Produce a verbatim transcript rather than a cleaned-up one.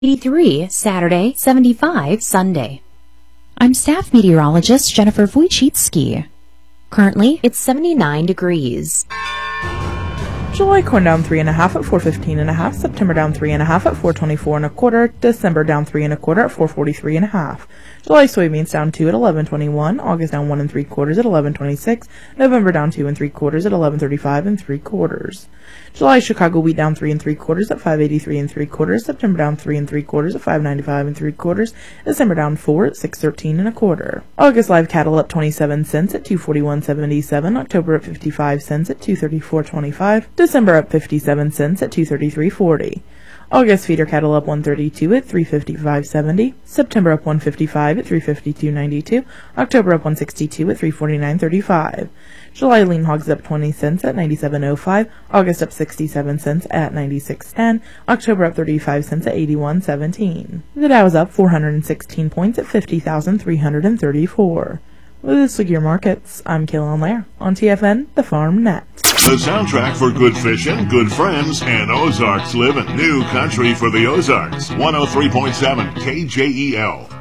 eighty-three Saturday, seventy-five Sunday. I'm staff meteorologist Jennifer Wojcicki. Currently, it's seventy-nine degrees. July corn down three and a half at four fifteen and a half. September down three and a half at four twenty-four and a quarter. December down three and a quarter at four forty-three and a half. July soybeans down two at eleven twenty-one. August down one and three quarters at eleven twenty-six. November down two and three quarters at eleven thirty-five and three quarters. July Chicago wheat down three and three quarters at five eighty-three and three quarters. September down three and three quarters at five ninety-five and three quarters. December down four at six thirteen and a quarter. August live cattle up twenty-seven cents at two forty-one seventy-seven. October up fifty-five cents at two thirty-four twenty-five. December up fifty-seven cents at two thirty-three forty. August feeder cattle up one thirty-two at three fifty-five seventy. September up one fifty-five at three fifty-two ninety-two. October up one sixty-two at three forty-nine thirty-five. July lean hogs up twenty cents at ninety-seven oh five. August up sixty-seven cents at ninety-six ten. October up thirty-five cents at eighty-one seventeen. The Dow is up four hundred sixteen points at fifty thousand three hundred thirty-four. With this week your markets, I'm Kaylin Lair on T F N, the Farm Net. The soundtrack for good fishing, good friends, and Ozarks living. New country for the Ozarks. one oh three point seven K J E L.